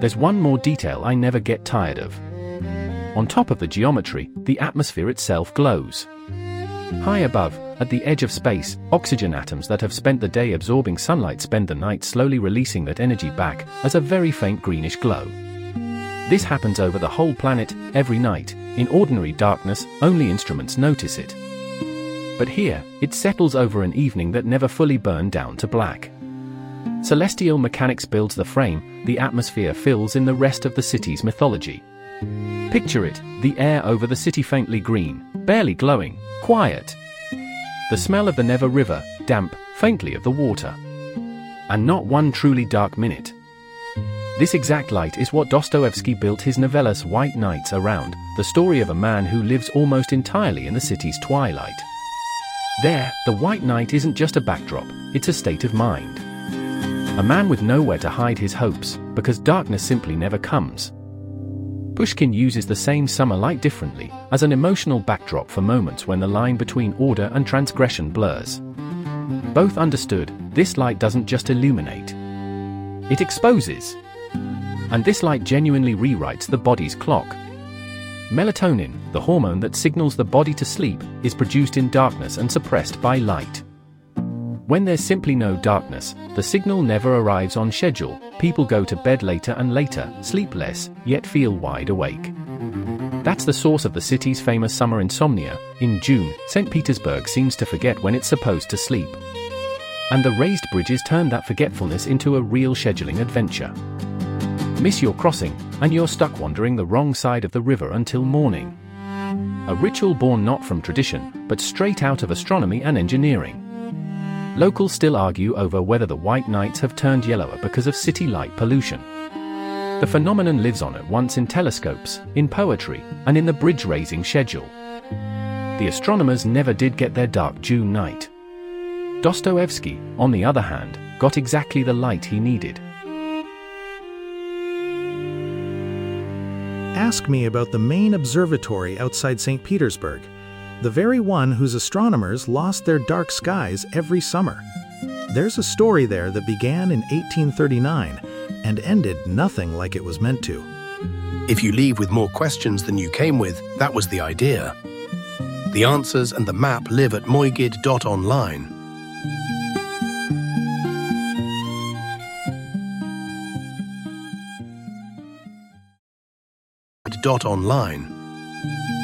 there's one more detail I never get tired of. On top of the geometry, the atmosphere itself glows. High above, at the edge of space, oxygen atoms that have spent the day absorbing sunlight spend the night slowly releasing that energy back as a very faint greenish glow. This happens over the whole planet, every night. In ordinary darkness, only instruments notice it. But here, it settles over an evening that never fully burned down to black. Celestial mechanics builds the frame, the atmosphere fills in the rest of the city's mythology. Picture it, the air over the city faintly green, barely glowing, quiet. The smell of the Neva River, damp, faintly of the water. And not one truly dark minute. This exact light is what Dostoevsky built his novellas White Nights around, the story of a man who lives almost entirely in the city's twilight. There, the white night isn't just a backdrop, it's a state of mind. A man with nowhere to hide his hopes, because darkness simply never comes. Pushkin uses the same summer light differently, as an emotional backdrop for moments when the line between order and transgression blurs. Both understood, this light doesn't just illuminate. It exposes. And this light genuinely rewrites the body's clock. Melatonin, the hormone that signals the body to sleep, is produced in darkness and suppressed by light. When there's simply no darkness, the signal never arrives on schedule, people go to bed later and later, sleep less, yet feel wide awake. That's the source of the city's famous summer insomnia. In June, St. Petersburg seems to forget when it's supposed to sleep. And the raised bridges turn that forgetfulness into a real scheduling adventure. Miss your crossing, and you're stuck wandering the wrong side of the river until morning. A ritual born not from tradition, but straight out of astronomy and engineering. Locals still argue over whether the white nights have turned yellower because of city light pollution. The phenomenon lives on at once in telescopes, in poetry, and in the bridge-raising schedule. The astronomers never did get their dark June night. Dostoevsky, on the other hand, got exactly the light he needed. Ask me about the main observatory outside St. Petersburg, the very one whose astronomers lost their dark skies every summer. There's a story there that began in 1839 and ended nothing like it was meant to. If you leave with more questions than you came with, that was the idea. The answers and the map live at moigid.online. .online